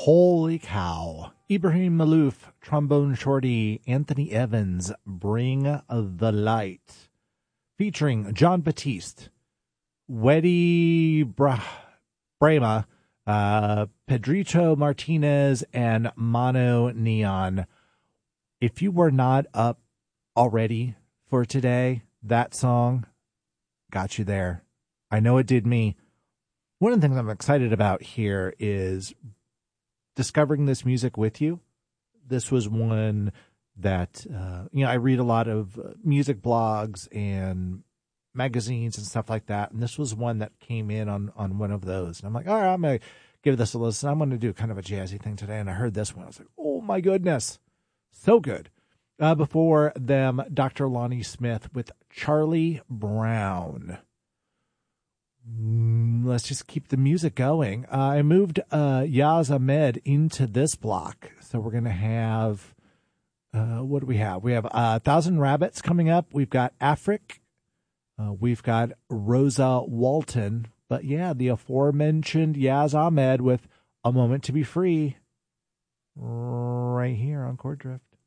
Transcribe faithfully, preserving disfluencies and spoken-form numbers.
Holy cow. Ibrahim Malouf, Trombone Shorty, Anthony Evans, Bring the Light. Featuring John Batiste, Weddy Bra- Brema, uh, Pedrito Martinez, and Mono Neon. If you were not up already for today, that song got you there. I know it did me. One of the things I'm excited about here is discovering this music with you. This was one that, uh, you know, I read a lot of music blogs and magazines and stuff like that. And this was one that came in on, on one of those. And I'm like, all right, I'm going to give this a listen. I'm going to do kind of a jazzy thing today. And I heard this one. I was like, oh my goodness. So good. Uh, before them, Doctor Lonnie Smith with Charlie Brown. Let's just keep the music going. Uh, I moved uh, Yaz Ahmed into this block. So we're going to have, uh, what do we have? We have uh, Thousand Rabbits coming up. We've got Afric. Uh, we've got Rosa Walton. But yeah, the aforementioned Yaz Ahmed with A Moment to Be Free right here on Chord Drift.